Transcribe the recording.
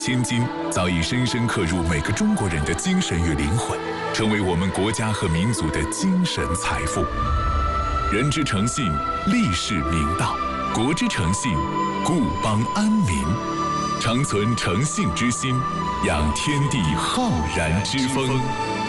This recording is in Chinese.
千金早已深深刻入每个中国人的精神与灵魂，成为我们国家和民族的精神财富。人之诚信，立世明道；国之诚信，固邦安民。常存诚信之心，养天地浩然之风。